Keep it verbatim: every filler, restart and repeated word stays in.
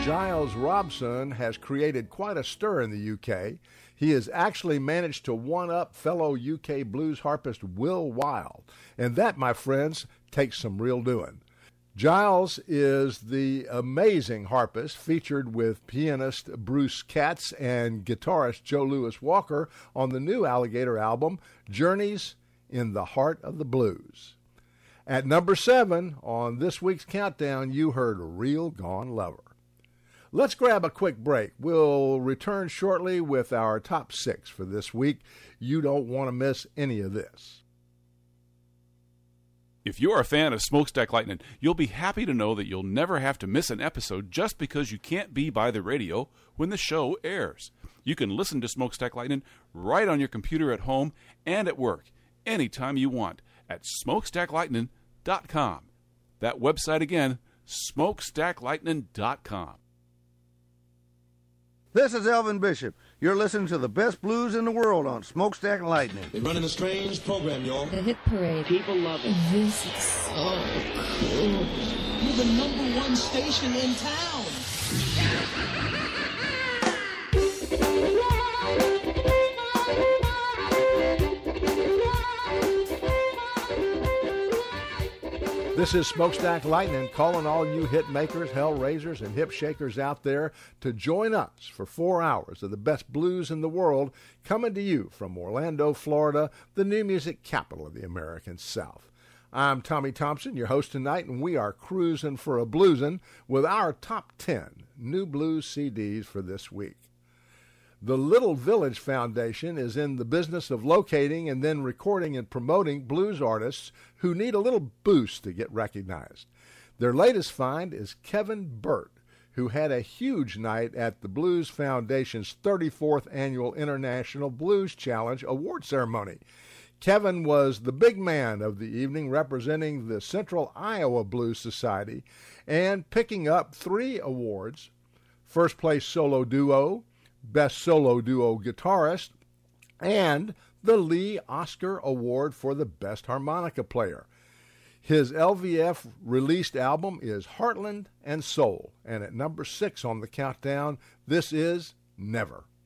Giles Robson has created quite a stir in the U K. He has actually managed to one-up fellow U K blues harpist Will Wild, and that, my friends, takes some real doing. Giles is the amazing harpist featured with pianist Bruce Katz and guitarist Joe Louis Walker on the new Alligator album, Journeys in the Heart of the Blues. At number seven on this week's countdown, you heard Real Gone Lover. Let's grab a quick break. We'll return shortly with our top six for this week. You don't want to miss any of this. If you're a fan of Smokestack Lightning, you'll be happy to know that you'll never have to miss an episode just because you can't be by the radio when the show airs. You can listen to Smokestack Lightning right on your computer at home and at work, anytime you want, at smokestack lightning dot com. That website again, smokestack lightning dot com. This is Elvin Bishop. You're listening to the best blues in the world on Smokestack Lightning. They're running a strange program, y'all. The Hit Parade. People love it. This is so cool. You're the number one station in town. This is Smokestack Lightning calling all you hit makers, hell raisers, and hip shakers out there to join us for four hours of the best blues in the world, coming to you from Orlando, Florida, the new music capital of the American South. I'm Tommy Thompson, your host tonight, and we are cruising for a bluesin' with our top ten new blues C Ds for this week. The Little Village Foundation is in the business of locating and then recording and promoting blues artists who need a little boost to get recognized. Their latest find is Kevin Burt, who had a huge night at the Blues Foundation's thirty-fourth Annual International Blues Challenge award ceremony. Kevin was the big man of the evening, representing the Central Iowa Blues Society and picking up three awards: First Place Solo Duo, Best Solo Duo Guitarist, and the Lee Oscar Award for the Best Harmonica Player. His L V F-released album is Heartland and Soul, and at number six on the countdown, this is Never.